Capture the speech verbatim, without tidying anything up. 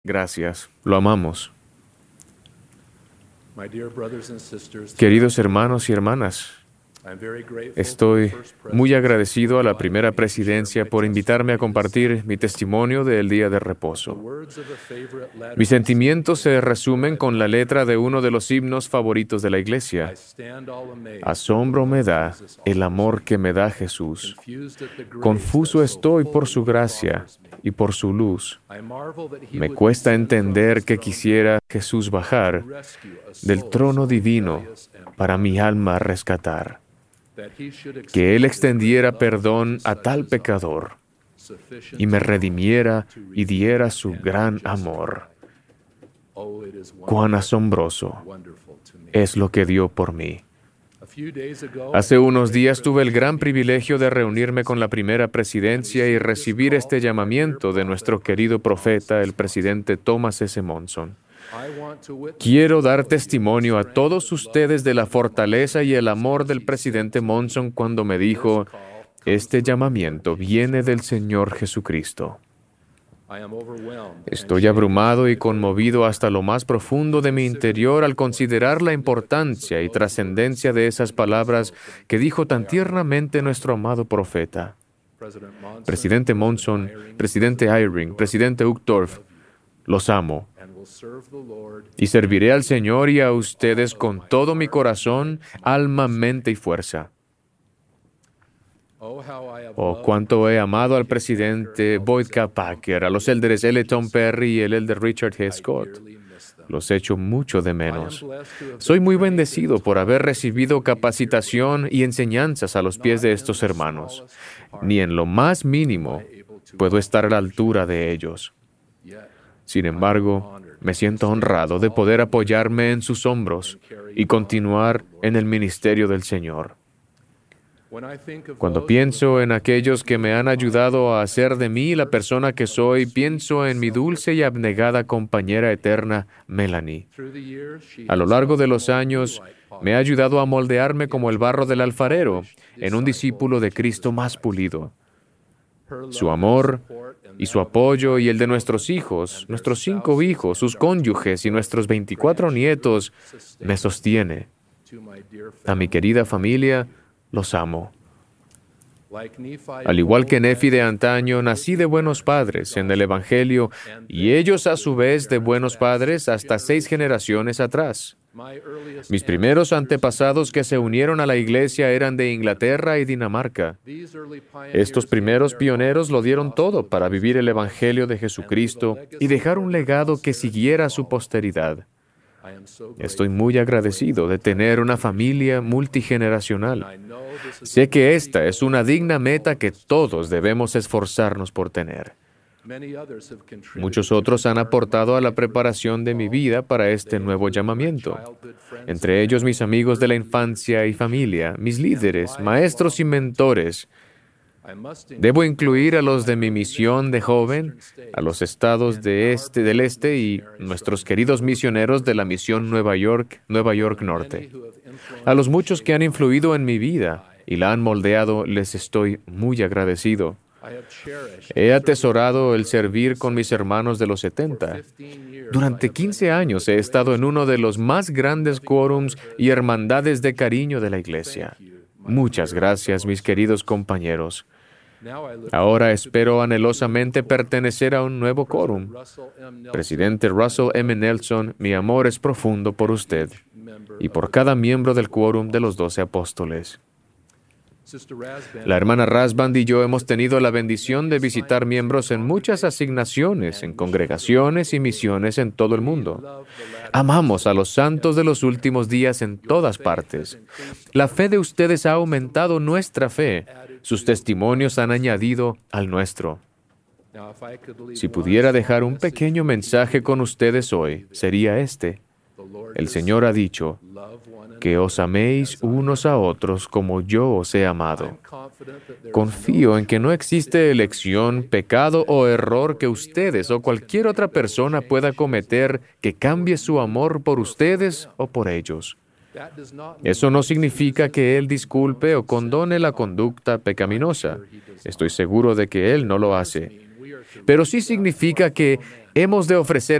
Gracias, lo amamos. Queridos hermanos y hermanas, estoy muy agradecido a la primera presidencia por invitarme a compartir mi testimonio del día de reposo. Mis sentimientos se resumen con la letra de uno de los himnos favoritos de la Iglesia. Asombro me da el amor que me da Jesús. Confuso estoy por su gracia y por su luz. Me cuesta entender que quisiera Jesús bajar del trono divino para mi alma rescatar. Que Él extendiera perdón a tal pecador y me redimiera y diera su gran amor. Cuán asombroso es lo que dio por mí. Hace unos días tuve el gran privilegio de reunirme con la primera presidencia y recibir este llamamiento de nuestro querido profeta, el presidente Thomas S. Monson. Quiero dar testimonio a todos ustedes de la fortaleza y el amor del presidente Monson cuando me dijo, este llamamiento viene del Señor Jesucristo. Estoy abrumado y conmovido hasta lo más profundo de mi interior al considerar la importancia y trascendencia de esas palabras que dijo tan tiernamente nuestro amado profeta. Presidente Monson, presidente Eyring, presidente Uchtdorf, los amo. Y serviré al Señor y a ustedes con todo mi corazón, alma, mente y fuerza. Oh, cuánto he amado al presidente Boyd K. Packer, a los élderes L. Tom Perry y el elder Richard G. Scott. Los echo mucho de menos. Soy muy bendecido por haber recibido capacitación y enseñanzas a los pies de estos hermanos. Ni en lo más mínimo puedo estar a la altura de ellos. Sin embargo, me siento honrado de poder apoyarme en sus hombros y continuar en el ministerio del Señor. Cuando pienso en aquellos que me han ayudado a hacer de mí la persona que soy, pienso en mi dulce y abnegada compañera eterna, Melanie. A lo largo de los años, me ha ayudado a moldearme como el barro del alfarero, en un discípulo de Cristo más pulido. Su amor y su apoyo y el de nuestros hijos, nuestros cinco hijos, sus cónyuges y nuestros veinticuatro nietos, me sostiene. A mi querida familia, los amo. Al igual que Nefi de antaño, nací de buenos padres en el Evangelio, y ellos a su vez de buenos padres hasta seis generaciones atrás. Mis primeros antepasados que se unieron a la Iglesia eran de Inglaterra y Dinamarca. Estos primeros pioneros lo dieron todo para vivir el Evangelio de Jesucristo y dejar un legado que siguiera a su posteridad. Estoy muy agradecido de tener una familia multigeneracional. Sé que esta es una digna meta que todos debemos esforzarnos por tener. Muchos otros han aportado a la preparación de mi vida para este nuevo llamamiento. Entre ellos mis amigos de la infancia y familia, mis líderes, maestros y mentores. Debo incluir a los de mi misión de joven, a los estados de este, del este y nuestros queridos misioneros de la misión Nueva York, Nueva York Norte. A los muchos que han influido en mi vida y la han moldeado, les estoy muy agradecido. He atesorado el servir con mis hermanos de los setenta. Durante quince años he estado en uno de los más grandes quórums y hermandades de cariño de la Iglesia. Muchas gracias, mis queridos compañeros. Ahora espero anhelosamente pertenecer a un nuevo quórum. Presidente Russell M. Nelson, mi amor es profundo por usted y por cada miembro del quórum de los doce apóstoles. La hermana Rasband y yo hemos tenido la bendición de visitar miembros en muchas asignaciones, en congregaciones y misiones en todo el mundo. Amamos a los santos de los últimos días en todas partes. La fe de ustedes ha aumentado nuestra fe. Sus testimonios han añadido al nuestro. Si pudiera dejar un pequeño mensaje con ustedes hoy, sería este. El Señor ha dicho, que os améis unos a otros como yo os he amado. Confío en que no existe elección, pecado o error que ustedes o cualquier otra persona pueda cometer que cambie su amor por ustedes o por ellos. Eso no significa que Él disculpe o condone la conducta pecaminosa. Estoy seguro de que Él no lo hace. Pero sí significa que Hemos de ofrecer